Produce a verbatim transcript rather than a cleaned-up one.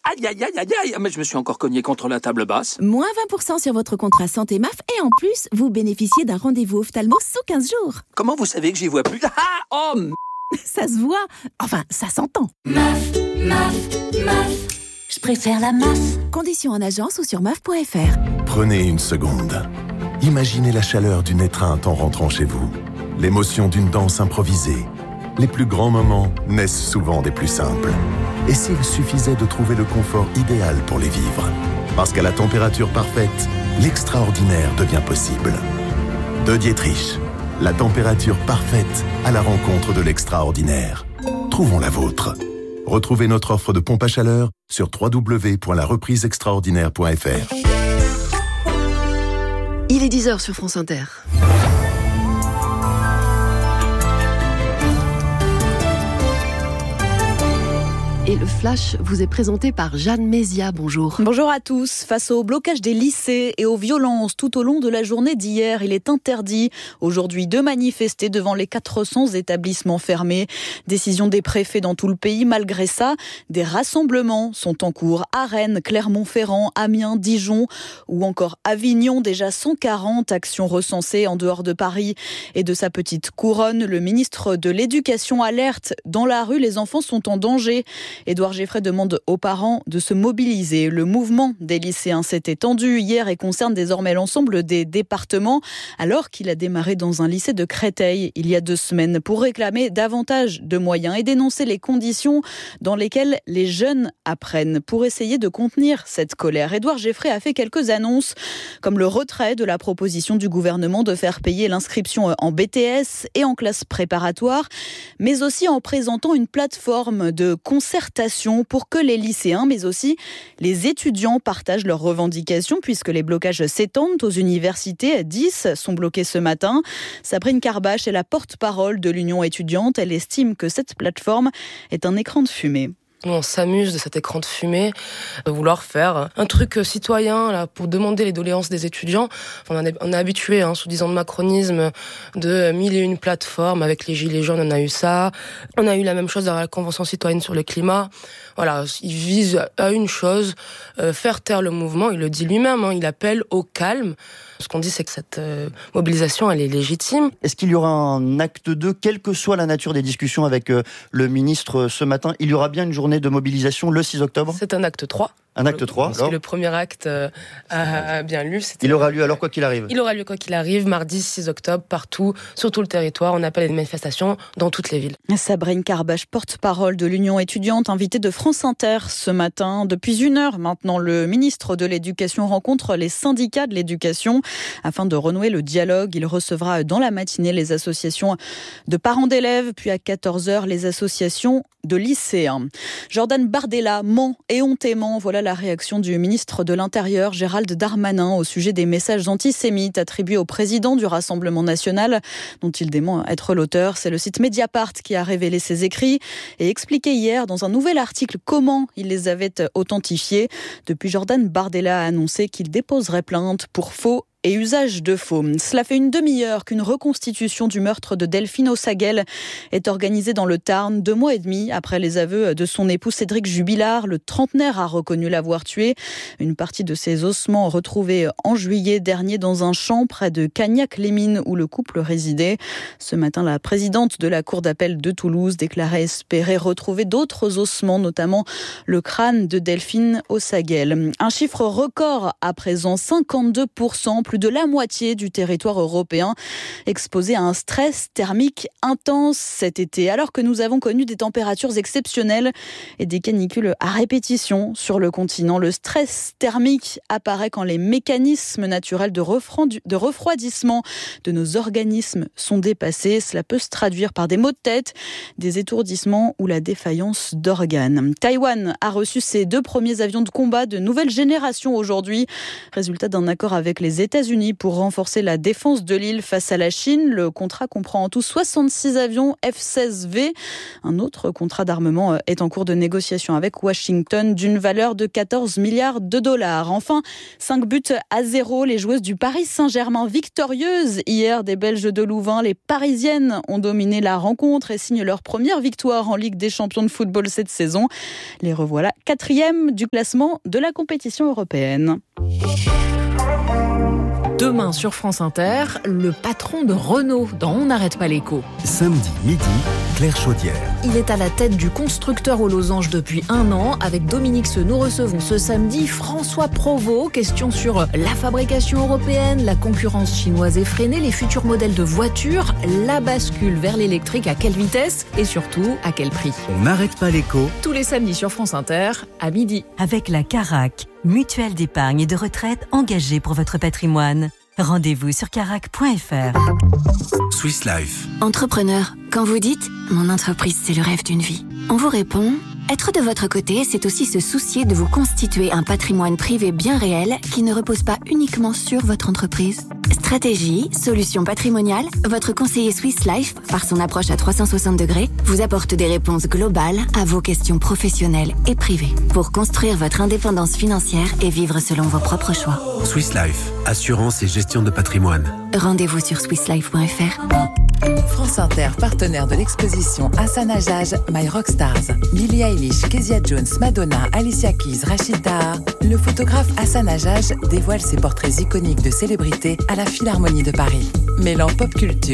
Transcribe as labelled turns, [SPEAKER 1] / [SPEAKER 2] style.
[SPEAKER 1] Aïe, aïe, aïe, aïe, aïe. Mais je me suis encore cogné contre la table basse.
[SPEAKER 2] Moins vingt pour cent sur votre contrat santé M A F et en plus, vous bénéficiez d'un rendez-vous ophtalmo sous quinze jours.
[SPEAKER 1] Comment vous savez que j'y vois plus? Ah, oh, m-
[SPEAKER 2] Ça se voit. Enfin, ça s'entend.
[SPEAKER 3] M A F, M A F, M A F. Je préfère la M A F.
[SPEAKER 2] Conditions en agence ou sur M A F point F R.
[SPEAKER 4] Prenez une seconde. Imaginez la chaleur d'une étreinte en rentrant chez vous. L'émotion d'une danse improvisée. Les plus grands moments naissent souvent des plus simples. Et s'il suffisait de trouver le confort idéal pour les vivre? Parce qu'à la température parfaite, l'extraordinaire devient possible. De Dietrich, la température parfaite à la rencontre de l'extraordinaire. Trouvons la vôtre. Retrouvez notre offre de pompe à chaleur sur w w w point la reprise extraordinaire point f r.
[SPEAKER 5] Il est dix heures sur France Inter. Et le Flash vous est présenté par Jeanne Mézia. Bonjour.
[SPEAKER 6] Bonjour à tous. Face au blocage des lycées et aux violences tout au long de la journée d'hier, il est interdit aujourd'hui de manifester devant les quatre cents établissements fermés. Décision des préfets dans tout le pays. Malgré ça, des rassemblements sont en cours à Rennes, Clermont-Ferrand, Amiens, Dijon ou encore Avignon. Déjà cent quarante actions recensées en dehors de Paris et de sa petite couronne. Le ministre de l'Éducation alerte. Dans la rue, les enfants sont en danger. Édouard Geffray demande aux parents de se mobiliser. Le mouvement des lycéens s'est étendu hier et concerne désormais l'ensemble des départements, alors qu'il a démarré dans un lycée de Créteil il y a deux semaines pour réclamer davantage de moyens et dénoncer les conditions dans lesquelles les jeunes apprennent. Pour essayer de contenir cette colère, Édouard Geffray a fait quelques annonces, comme le retrait de la proposition du gouvernement de faire payer l'inscription en B T S et en classe préparatoire, mais aussi en présentant une plateforme de concertation pour que les lycéens, mais aussi les étudiants partagent leurs revendications, puisque les blocages s'étendent aux universités. dix sont bloqués ce matin. Sabrine Carbache est la porte-parole de l'Union étudiante. Elle estime que cette plateforme est un écran de fumée.
[SPEAKER 7] On s'amuse de cet écran de fumée, de vouloir faire un truc citoyen là pour demander les doléances des étudiants. On est, on est habitué, hein, sous dix ans de macronisme, de mille et une plateformes. Avec les Gilets jaunes, on a eu ça. On a eu la même chose dans la Convention citoyenne sur le climat. Voilà, il vise à une chose, euh, faire taire le mouvement. Il le dit lui-même, hein, il appelle au calme. Ce qu'on dit, c'est que cette euh, mobilisation, elle est légitime.
[SPEAKER 8] Est-ce qu'il y aura un acte deux, quelle que soit la nature des discussions avec euh, le ministre ce matin? Il y aura bien une journée de mobilisation le six octobre?
[SPEAKER 7] C'est un acte trois.
[SPEAKER 8] Un acte trois,
[SPEAKER 7] parce que le premier acte euh, a bien lieu. C'était...
[SPEAKER 8] Il aura lieu alors quoi qu'il arrive?
[SPEAKER 7] Il aura lieu quoi qu'il arrive, mardi six octobre, partout, sur tout le territoire. On appelle les manifestations dans toutes les villes.
[SPEAKER 6] Sabrine Carbache, porte-parole de l'Union étudiante, invitée de France Inter ce matin. Depuis une heure maintenant, le ministre de l'Éducation rencontre les syndicats de l'éducation afin de renouer le dialogue. Il recevra dans la matinée les associations de parents d'élèves, puis à quatorze heures, les associations de lycéens. Jordan Bardella ment éhontément. Voilà la réaction du ministre de l'Intérieur, Gérald Darmanin, au sujet des messages antisémites attribués au président du Rassemblement national, dont il dément être l'auteur. C'est le site Mediapart qui a révélé ces écrits et expliqué hier dans un nouvel article comment il les avait authentifiés. Depuis, Jordan Bardella a annoncé qu'il déposerait plainte pour faux et usage de faux. Cela fait une demi-heure qu'une reconstitution du meurtre de Delphine Ossaguel est organisée dans le Tarn, deux mois et demi après les aveux de son époux Cédric Jubilard. Le trentenaire a reconnu l'avoir tué. Une partie de ses ossements retrouvés en juillet dernier dans un champ près de Cagnac-les-Mines où le couple résidait. Ce matin, la présidente de la Cour d'appel de Toulouse déclarait espérer retrouver d'autres ossements, notamment le crâne de Delphine Ossaguel. Un chiffre record à présent, cinquante-deux pour cent. Plus de la moitié du territoire européen exposé à un stress thermique intense cet été. Alors que nous avons connu des températures exceptionnelles et des canicules à répétition sur le continent, le stress thermique apparaît quand les mécanismes naturels de refroidissement de nos organismes sont dépassés. Cela peut se traduire par des maux de tête, des étourdissements ou la défaillance d'organes. Taïwan a reçu ses deux premiers avions de combat de nouvelle génération aujourd'hui, résultat d'un accord avec les États-Unis États-Unis pour renforcer la défense de l'île face à la Chine. Le contrat comprend en tout soixante-six avions F seize V. Un autre contrat d'armement est en cours de négociation avec Washington d'une valeur de quatorze milliards de dollars. Enfin, cinq buts à zéro. Les joueuses du Paris Saint-Germain victorieuses hier des Belges de Louvain. Les Parisiennes ont dominé la rencontre et signent leur première victoire en Ligue des champions de football cette saison. Les revoilà quatrième du classement de la compétition européenne.
[SPEAKER 9] Demain sur France Inter, le patron de Renault dans On n'arrête pas l'écho.
[SPEAKER 10] Samedi midi, Claire Chaudière.
[SPEAKER 9] Il est à la tête du constructeur aux losanges depuis un an. Avec Dominique Seux, nous recevons ce samedi François Provost. Question sur la fabrication européenne, la concurrence chinoise effrénée, les futurs modèles de voitures, la bascule vers l'électrique, à quelle vitesse et surtout à quel prix.
[SPEAKER 10] On n'arrête pas l'écho.
[SPEAKER 9] Tous les samedis sur France Inter, à midi.
[SPEAKER 11] Avec la Carac, mutuelle d'épargne et de retraite engagée pour votre patrimoine. Rendez-vous sur carac point f r.
[SPEAKER 10] Swiss Life.
[SPEAKER 12] Entrepreneur, quand vous dites « mon entreprise, c'est le rêve d'une vie », on vous répond « être de votre côté, c'est aussi se soucier de vous constituer un patrimoine privé bien réel qui ne repose pas uniquement sur votre entreprise ». Stratégie, solutions patrimoniales, votre conseiller Swiss Life, par son approche à trois cent soixante degrés, vous apporte des réponses globales à vos questions professionnelles et privées pour construire votre indépendance financière et vivre selon vos propres choix.
[SPEAKER 10] Swiss Life, assurance et gestion de patrimoine.
[SPEAKER 12] Rendez-vous sur swiss life point f r.
[SPEAKER 13] France Inter, partenaire de l'exposition Hassan Hajj, My Rockstars. Billie Eilish, Kezia Jones, Madonna, Alicia Keys, Rachid Taha. Le photographe Hassan Hajj dévoile ses portraits iconiques de célébrités à la Philharmonie de Paris. Mêlant pop culture